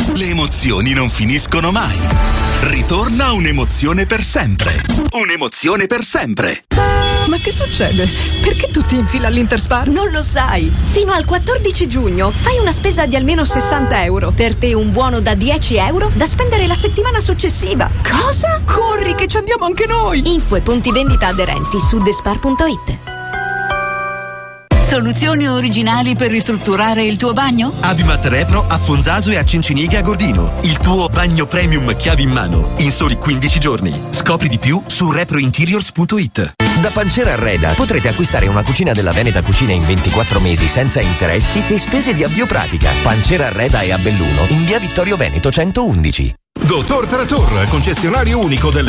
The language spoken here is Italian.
Le emozioni non finiscono mai. Ritorna un'emozione per sempre. Un'emozione per sempre. Ma che succede? Perché tutti in fila all'Interspar? Non lo sai. Fino al 14 giugno fai una spesa di almeno 60 euro. Per te un buono da 10 euro da spendere la settimana successiva. Cosa? Corri che ci andiamo anche noi! Info e punti vendita aderenti su despar.it. Soluzioni originali per ristrutturare il tuo bagno? Abimat Repro a Fonzaso e a Cinciniga a Gordino. Il tuo bagno premium chiavi in mano in soli 15 giorni. Scopri di più su reprointeriors.it. Da Pancera Arreda potrete acquistare una cucina della Veneta Cucina in 24 mesi senza interessi e spese di avvio pratica. Pancera Arreda è a Belluno, in via Vittorio Veneto 111. Dottor Trator, concessionario unico del